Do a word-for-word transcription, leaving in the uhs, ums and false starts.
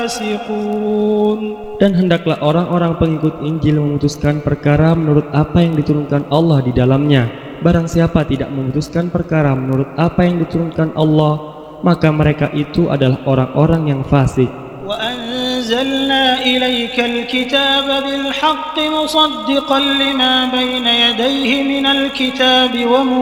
Dan hendaklah orang-orang pengikut Injil memutuskan perkara menurut apa yang diturunkan Allah di dalamnya. Barang siapa tidak memutuskan perkara menurut apa yang diturunkan Allah, maka mereka itu adalah orang-orang yang fasik. وأنزلنا إليك الكتاب بالحق مصدقا لما بين يديه من الكتاب ومهيمنا